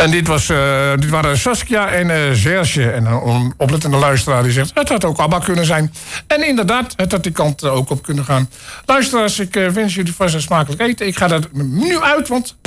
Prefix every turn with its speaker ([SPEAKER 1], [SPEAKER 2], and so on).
[SPEAKER 1] En dit waren Saskia en Serge. En een oplettende luisteraar die zegt... het had ook ABBA kunnen zijn. En inderdaad, het had die kant ook op kunnen gaan. Luisteraars, ik wens jullie vast een smakelijk eten. Ik ga er nu uit, want